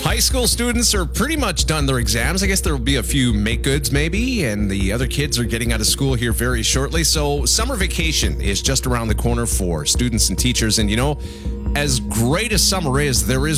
High school students are pretty much done their exams. I guess there will be a few make goods maybe, and the other kids are getting out of school here very shortly. So summer vacation is just around the corner for students and teachers. And as great as summer is, there is